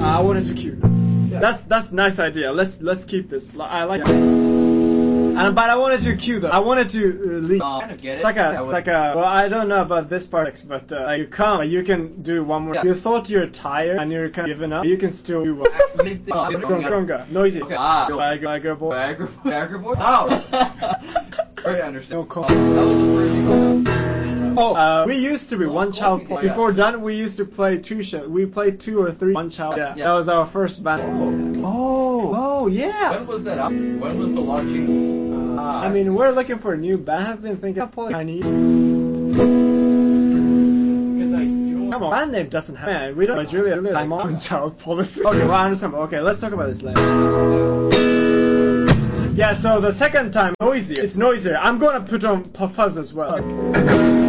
I wanted to cue. That's nice idea. Let's keep this. I like it. But I wanted to cue though. I wanted to leave. I kind of get it. Like a. Well, I don't know about this part, but you come. You can do one more. Yeah. You thought you're tired and you're kind of giving up. You can still do one. Gonga. Noisy. Okay. Bagger boy. Bagger boy. Oh. Very understandable. No, That was the first thing. We used to be one child. Before done, we used to play two shows. We played 2 or 3 one child. Yeah. That was our first band. Oh, yeah. When was that? When was the launching? I mean, we're looking for a new band. I've been thinking of Chinese. Come on, band name doesn't have. Man, we don't. But Julia, I'm on child policy. Okay, well, I understand. Okay, let's talk about this later. Yeah, so the second time, noisier. It's noisier. I'm gonna put on fuzz as well.